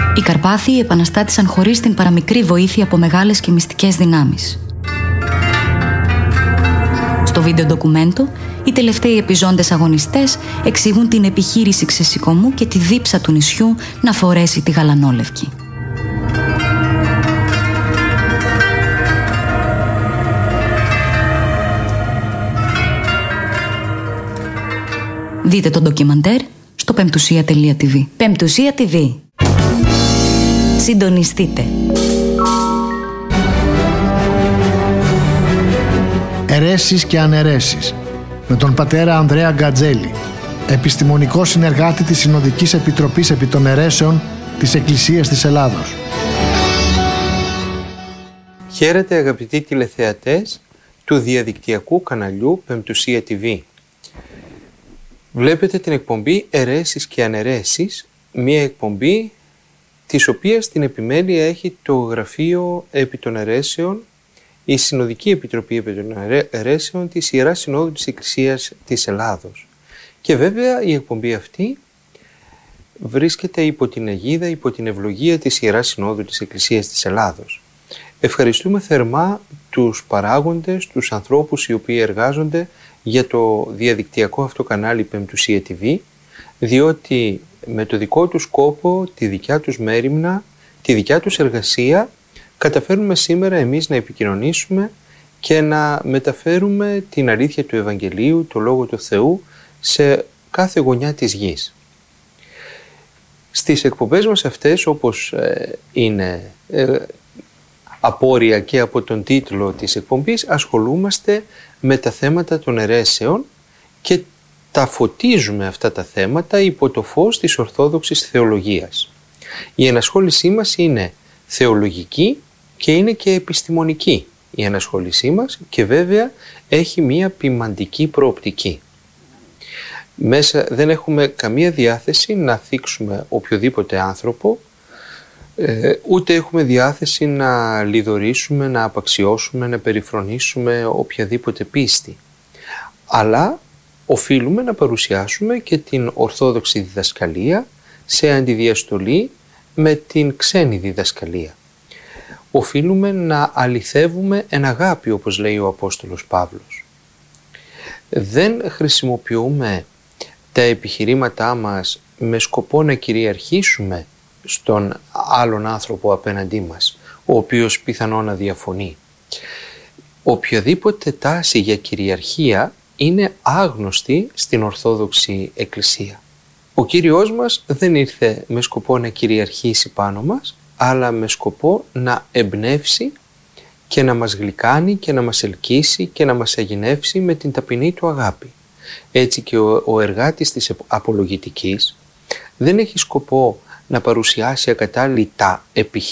Οι Καρπάθιοι επαναστάτησαν χωρίς την παραμικρή βοήθεια από μεγάλες και μυστικές δυνάμεις. Στο βίντεο ντοκουμέντο, οι τελευταίοι επιζώντες αγωνιστές εξηγούν την επιχείρηση ξεσηκωμού και τη δίψα του νησιού να φορέσει τη γαλανόλευκη. Δείτε το ντοκιμαντέρ στο Πεμπτουσία.tv. Πεμπτουσία TV. Συντονιστείτε. Αιρέσεις και αναιρέσεις με τον πατέρα Ανδρέα Γκατζέλη, επιστημονικό συνεργάτη της Συνοδικής Επιτροπής επί των Αιρέσεων της Εκκλησίας της Ελλάδος. Χαίρετε αγαπητοί τηλεθεατές του διαδικτυακού καναλιού Πεμπτουσία TV. Βλέπετε την εκπομπή Αιρέσεις και Αναιρέσεις, μια εκπομπή της οποίας την επιμέλεια έχει το Γραφείο επί των Αιρέσεων, η Συνοδική Επιτροπή επί των Αιρέσεων της Ιεράς Συνόδου της Εκκλησίας της Ελλάδος. Και βέβαια η εκπομπή αυτή βρίσκεται υπό την αιγίδα, υπό την ευλογία της Ιεράς Συνόδου της Εκκλησίας της Ελλάδος. Ευχαριστούμε θερμά τους παράγοντες, τους ανθρώπους οι οποίοι εργάζονται για το διαδικτυακό αυτό κανάλι Πεμπτουσία TV, διότι με το δικό τους κόπο, τη δικιά τους μέριμνα, τη δικιά τους εργασία, καταφέρνουμε σήμερα εμείς να επικοινωνήσουμε και να μεταφέρουμε την αλήθεια του Ευαγγελίου, το Λόγο του Θεού, σε κάθε γωνιά της γης. Στις εκπομπές μας αυτές, όπως είναι απόρρια και από τον τίτλο της εκπομπής, ασχολούμαστε με τα θέματα των αιρέσεων και τα φωτίζουμε αυτά τα θέματα υπό το φως της Ορθόδοξης Θεολογίας. Η ενασχόλησή μας είναι θεολογική και είναι και επιστημονική η ενασχόλησή μας και βέβαια έχει μία ποιμαντική προοπτική. Μέσα δεν έχουμε καμία διάθεση να θίξουμε οποιοδήποτε άνθρωπο, ούτε έχουμε διάθεση να λιδωρήσουμε, να απαξιώσουμε, να περιφρονήσουμε οποιαδήποτε πίστη. Αλλά οφείλουμε να παρουσιάσουμε και την ορθόδοξη διδασκαλία σε αντιδιαστολή με την ξένη διδασκαλία. Οφείλουμε να αληθεύουμε εν αγάπη, όπως λέει ο Απόστολος Παύλος. Δεν χρησιμοποιούμε τα επιχειρήματά μας με σκοπό να κυριαρχήσουμε στον άλλον άνθρωπο απέναντί μας, ο οποίος πιθανόν να διαφωνεί. Οποιαδήποτε τάση για κυριαρχία είναι άγνωστη στην Ορθόδοξη Εκκλησία. Ο Κύριος μας δεν ήρθε με σκοπό να κυριαρχήσει πάνω μας, αλλά με σκοπό να εμπνεύσει και να μας γλυκάνει και να μας ελκύσει και να μας αγινεύσει με την ταπεινή του αγάπη. Έτσι και ο εργάτης της απολογητικής δεν έχει σκοπό να παρουσιάσει ακατάλητα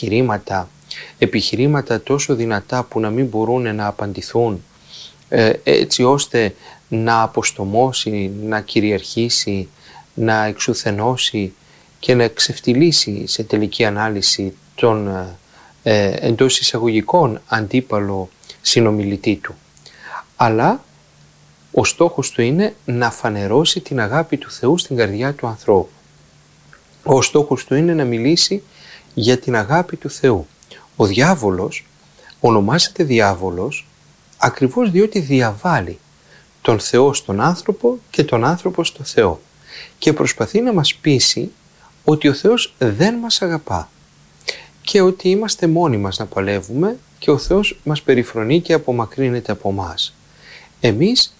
επιχειρήματα τόσο δυνατά που να μην μπορούν να απαντηθούν, έτσι ώστε να αποστομώσει, να κυριαρχήσει, να εξουθενώσει και να ξεφτυλίσει σε τελική ανάλυση τον εντός εισαγωγικών αντίπαλο συνομιλητή του. Αλλά ο στόχος του είναι να φανερώσει την αγάπη του Θεού στην καρδιά του ανθρώπου. Ο στόχος του είναι να μιλήσει για την αγάπη του Θεού. Ο διάβολος ονομάζεται διάβολος ακριβώς διότι διαβάλλει τον Θεό στον άνθρωπο και τον άνθρωπο στο Θεό και προσπαθεί να μας πείσει ότι ο Θεός δεν μας αγαπά και ότι είμαστε μόνοι μας να παλεύουμε και ο Θεός μας περιφρονεί και απομακρύνεται από μας. Εμείς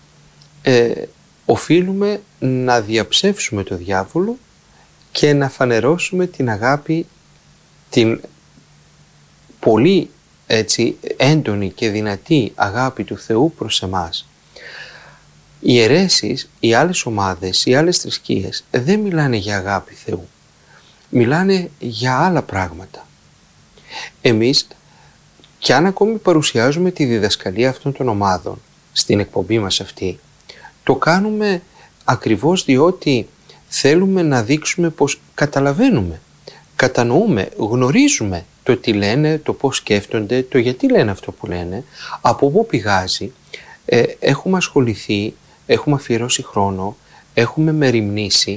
οφείλουμε να διαψεύσουμε το διάβολο και να φανερώσουμε την αγάπη, την πολύ έντονη και δυνατή αγάπη του Θεού προς εμάς. Οι αιρέσεις, οι άλλες ομάδες, οι άλλες θρησκείες δεν μιλάνε για αγάπη Θεού. Μιλάνε για άλλα πράγματα. Εμείς, κι αν ακόμη παρουσιάζουμε τη διδασκαλία αυτών των ομάδων στην εκπομπή μας αυτή, το κάνουμε ακριβώς διότι θέλουμε να δείξουμε πως καταλαβαίνουμε, κατανοούμε, γνωρίζουμε το τι λένε, το πώς σκέφτονται, το γιατί λένε αυτό που λένε, από πού πηγάζει. Έχουμε ασχοληθεί, έχουμε αφιερώσει χρόνο, έχουμε μεριμνήσει